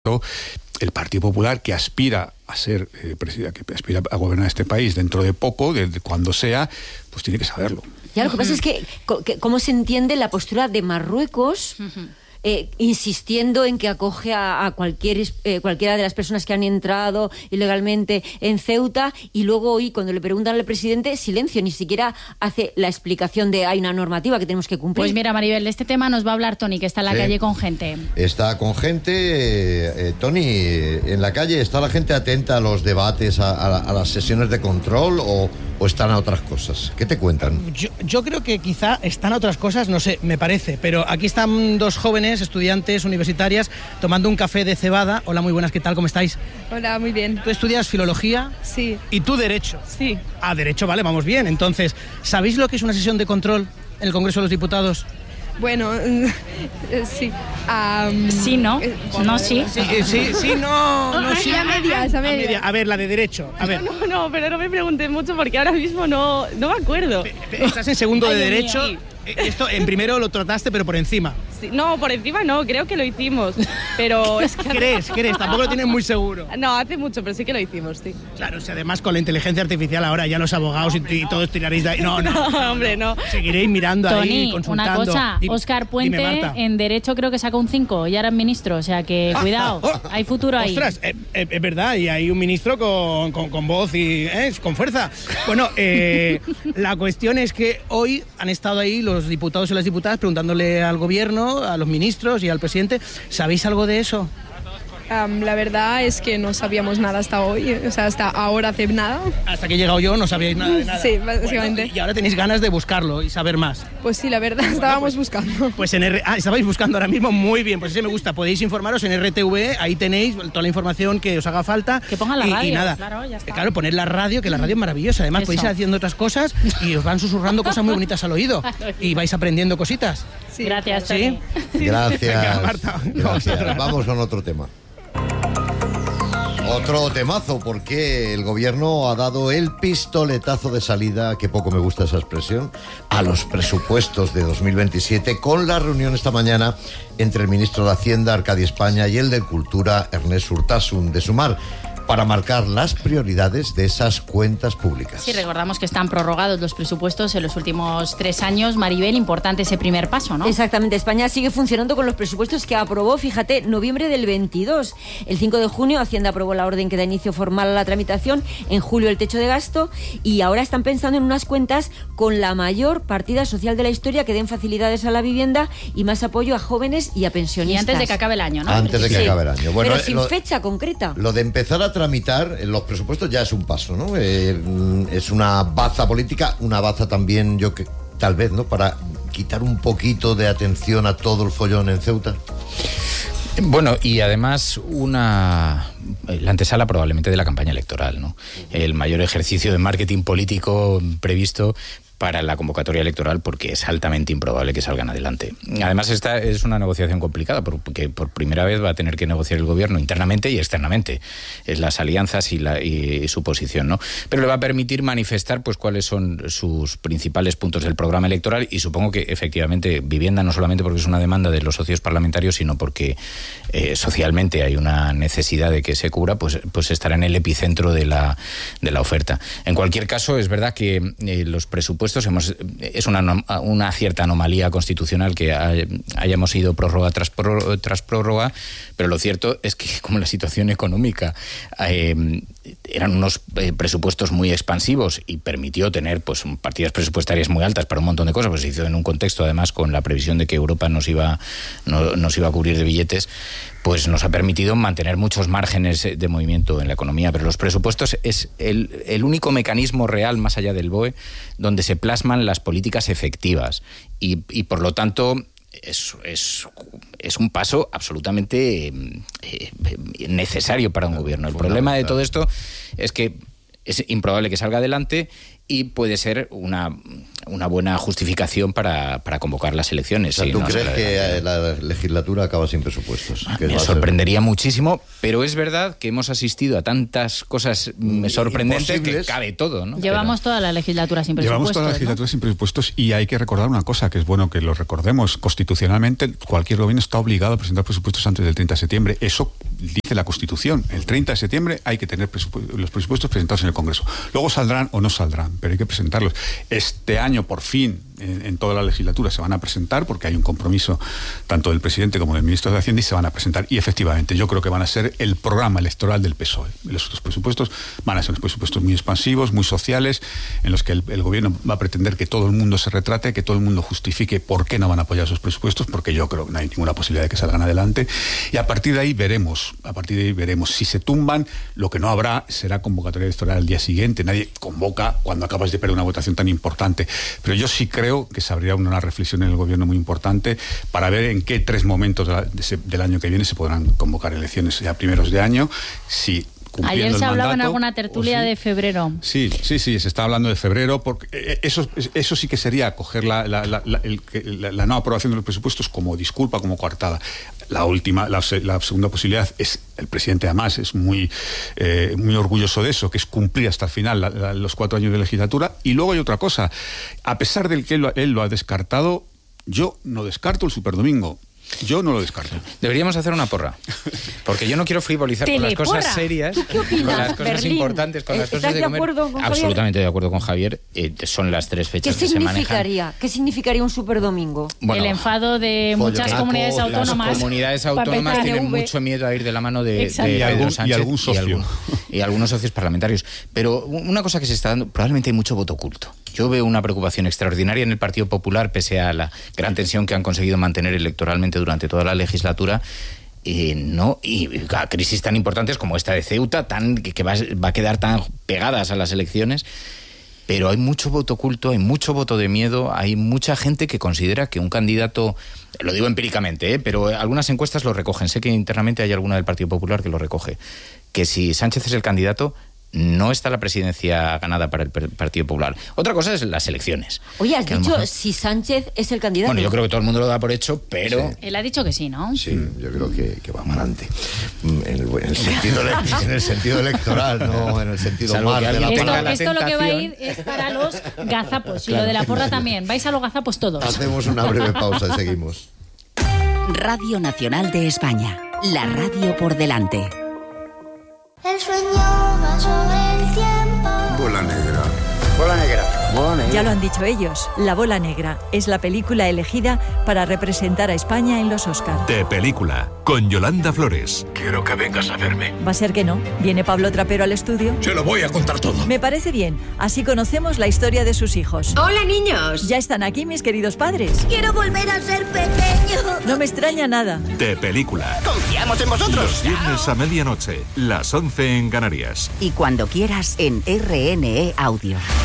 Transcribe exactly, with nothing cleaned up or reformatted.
el Partido Popular, que aspira a ser eh, presidente, que aspira a gobernar este país dentro de poco, de, de cuando sea, pues tiene que saberlo. Ya, lo que pasa es que, que cómo se entiende la postura de Marruecos, uh-huh. eh, insistiendo en que acoge a, a cualquier eh, cualquiera de las personas que han entrado ilegalmente en Ceuta, y luego hoy, cuando le preguntan al presidente, silencio, ni siquiera hace la explicación de hay una normativa que tenemos que cumplir. Pues mira, Maribel, de este tema nos va a hablar Tony, que está en la sí. calle con gente. Está con gente, eh, eh, Tony, en la calle, ¿está la gente atenta a los debates, a, a, a las sesiones de control o, o están a otras cosas? ¿Qué te cuentan? Yo, yo creo que quizá están a otras cosas, no sé, me parece, pero aquí están dos jóvenes, estudiantes universitarias, tomando un café de cebada. Hola, muy buenas, ¿qué tal? ¿Cómo estáis? Hola, muy bien. ¿Tú estudias filología? Sí. ¿Y tú derecho? Sí. Ah, derecho, vale, vamos bien. Entonces, ¿sabéis lo que es una sesión de control en el Congreso de los Diputados? Bueno, sí. Um, sí, ¿no? Eh, no, sí. Sí, sí, sí, no, no, sí. A medias, a medias. A, media. a ver, la de derecho, a ver. No, no, no, pero no me preguntes mucho porque ahora mismo no, no me acuerdo. Estás en segundo Ay, de Dios derecho. mío. Esto en primero lo trataste, pero por encima. Sí, no, por encima no, creo que lo hicimos. Pero es que... ¿Crees? ¿Crees? Tampoco lo tienes muy seguro. No, hace mucho, pero sí que lo hicimos, sí. Claro, si además con la inteligencia artificial ahora ya los abogados no, y, y todos tiraréis de ahí. No, no, no, no hombre, no. Seguiréis mirando Tony, ahí, consultando. Una cosa, dime, Óscar Puente dime, en Derecho creo que sacó un cinco y ahora es ministro, o sea que cuidado, ah, oh, hay futuro ahí. Ostras, eh, eh, es verdad, y hay un ministro con, con, con voz y eh, con fuerza. Bueno, eh, la cuestión es que hoy han estado ahí los diputados y las diputadas preguntándole al gobierno, a los ministros y al presidente, ¿sabéis algo de eso? Um, la verdad es que no sabíamos nada hasta hoy, o sea, hasta ahora hace nada. Hasta que he llegado yo no sabíais nada de nada. Sí, básicamente. Bueno, y ahora tenéis ganas de buscarlo y saber más. Pues sí, la verdad, estábamos bueno, pues, buscando. Pues en R... Ah, estabais buscando ahora mismo, muy bien, pues ese me gusta. Podéis informaros en R T V, ahí tenéis toda la información que os haga falta. Que pongan la y, radio, y nada. claro, ya está. Claro, poner la radio, que la radio es maravillosa. Además, Eso. podéis ir haciendo otras cosas y os van susurrando cosas muy bonitas al oído. Y vais aprendiendo cositas. Sí, gracias, ¿Sí? Sí. Gracias. Venga, Marta. Gracias. Vamos con otro tema. Otro temazo, porque el gobierno ha dado el pistoletazo de salida, que poco me gusta esa expresión, a los presupuestos de dos mil veintisiete, con la reunión esta mañana entre el ministro de Hacienda, Arcadi España, y el de Cultura, Ernest Urtasun, de Sumar, para marcar las prioridades de esas cuentas públicas. Sí, recordamos que están prorrogados los presupuestos en los últimos tres años. Maribel, importante ese primer paso, ¿no? Exactamente, España sigue funcionando con los presupuestos que aprobó, fíjate, noviembre del veintidós. El cinco de junio Hacienda aprobó la orden que da inicio formal a la tramitación, en julio el techo de gasto, y ahora están pensando en unas cuentas con la mayor partida social de la historia, que den facilidades a la vivienda y más apoyo a jóvenes y a pensionistas. Y antes de que acabe el año, ¿no? Antes de que sí. acabe el año. Bueno, pero sin lo, fecha concreta. Lo de empezar a tramitar los presupuestos ya es un paso, ¿no? Eh, es una baza política, una baza también, yo que tal vez, ¿no? Para quitar un poquito de atención a todo el follón en Ceuta. Bueno, y además una la antesala probablemente de la campaña electoral, ¿no? El mayor ejercicio de marketing político previsto para la convocatoria electoral, porque es altamente improbable que salgan adelante. Además, esta es una negociación complicada, porque por primera vez va a tener que negociar el gobierno internamente y externamente, es las alianzas y, la, y su posición, ¿no? Pero le va a permitir manifestar pues cuáles son sus principales puntos del programa electoral, y supongo que efectivamente vivienda, no solamente porque es una demanda de los socios parlamentarios, sino porque eh, socialmente hay una necesidad de que se cubra, pues, pues estará en el epicentro de la, de la oferta. En cualquier caso, es verdad que eh, los presupuestos Hemos, es una, una cierta anomalía constitucional que hay, hayamos ido prórroga tras, prórroga tras prórroga, pero lo cierto es que como la situación económica eh, eran unos eh, presupuestos muy expansivos y permitió tener pues partidas presupuestarias muy altas para un montón de cosas, pues se hizo en un contexto además con la previsión de que Europa nos iba, no, nos iba a cubrir de billetes, pues nos ha permitido mantener muchos márgenes de movimiento en la economía. Pero los presupuestos es el, el único mecanismo real, más allá del B O E, donde se plasman las políticas efectivas y, y por lo tanto es, es, es un paso absolutamente eh, necesario para un gobierno. El problema de todo esto es que es improbable que salga adelante y puede ser una, una buena justificación para, para convocar las elecciones. O sea, ¿tú no crees que la legislatura acaba sin presupuestos? Me sorprendería ser... muchísimo, pero es verdad que hemos asistido a tantas cosas sorprendentes que cabe todo, ¿no? Llevamos pero... toda la legislatura sin presupuestos. Llevamos toda la legislatura, ¿no?, sin presupuestos, y hay que recordar una cosa, que es bueno que lo recordemos. Constitucionalmente, cualquier gobierno está obligado a presentar presupuestos antes del treinta de septiembre. Eso dice la Constitución. El treinta de septiembre hay que tener presupu- los presupuestos presentados en el Congreso. Luego saldrán o no saldrán, pero hay que presentarlos. Este año, por fin, en, en toda la legislatura se van a presentar, porque hay un compromiso tanto del presidente como del ministro de Hacienda, y se van a presentar. Y efectivamente, yo creo que van a ser el programa electoral del P S O E. Los otros presupuestos van a ser unos presupuestos muy expansivos, muy sociales, en los que el, el gobierno va a pretender que todo el mundo se retrate, que todo el mundo justifique por qué no van a apoyar esos presupuestos, porque yo creo que no hay ninguna posibilidad de que salgan adelante. Y a partir de ahí veremos, a partir de ahí veremos. Si se tumban, lo que no habrá será convocatoria electoral al día siguiente. Nadie convoca cuando acabas de perder una votación tan importante. Pero yo sí creo que se abrirá una reflexión en el gobierno muy importante para ver en qué tres momentos de la, de ese, del año que viene se podrán convocar elecciones ya primeros de año. Si Ayer se hablaba mandato, en alguna tertulia sí. de febrero. Sí, sí, sí, se está hablando de febrero, porque eso, eso sí que sería coger la, la, la, la, el, la, la no aprobación de los presupuestos como disculpa, como coartada. La última, la, la segunda posibilidad es, el presidente además es muy, eh, muy orgulloso de eso, que es cumplir hasta el final la, la, los cuatro años de legislatura. Y luego hay otra cosa, a pesar de que él, él lo ha descartado, yo no descarto el superdomingo. Yo no lo descarto. Deberíamos hacer una porra. Porque yo no quiero frivolizar con las cosas serias, ¿Tú qué opinas, con las cosas Berlín? importantes, con las cosas de, de comer. Absolutamente de acuerdo con Javier. Eh, son las tres fechas ¿Qué que se manejan. significaría? ¿Qué significaría un superdomingo? Bueno, el enfado de muchas Follonaco, comunidades autónomas. Las comunidades autónomas tienen mucho miedo a ir de la mano de, de y, algún, Pedro Sánchez y algún socio. Y, algún, y algunos socios parlamentarios. Pero una cosa que se está dando, probablemente hay mucho voto oculto. Yo veo una preocupación extraordinaria en el Partido Popular, pese a la gran tensión que han conseguido mantener electoralmente durante toda la legislatura. Y no y a crisis tan importantes como esta de Ceuta, tan que, que va, va a quedar tan pegadas a las elecciones. Pero hay mucho voto oculto, hay mucho voto de miedo, hay mucha gente que considera que un candidato, lo digo empíricamente, ¿eh? pero algunas encuestas lo recogen, sé que internamente hay alguna del Partido Popular que lo recoge, que si Sánchez es el candidato, no está la presidencia ganada para el Partido Popular. Otra cosa es las elecciones. Oye, has dicho mejor... si Sánchez es el candidato. Bueno, yo creo que todo el mundo lo da por hecho, pero... Sí. Él ha dicho que sí, ¿no? Sí, yo creo que, que va para adelante. En el, en, el sentido, en el sentido electoral, no en el sentido Salvo más que de la alguien Esto, tenga la esto lo que va a tentación. ir es para los gazapos. Y Claro. lo de la porra también. Vais a los gazapos todos. Hacemos una breve pausa y seguimos. Radio Nacional de España. La radio por delante. El sueño va sobre el tiempo. Bola negra. Bola negra. Bola negra. Ya lo han dicho ellos, La Bola Negra es la película elegida para representar a España en los Oscar. De película, con Yolanda Flores. Quiero que vengas a verme. Va a ser que no. ¿Viene Pablo Trapero al estudio? Se lo voy a contar todo. Me parece bien. Así conocemos la historia de sus hijos. Hola, niños. Ya están aquí mis queridos padres. Quiero volver a ser pequeño. No me extraña nada. De película. Confiamos en vosotros. Los viernes a medianoche, las once en Canarias. Y cuando quieras en R N E Audio.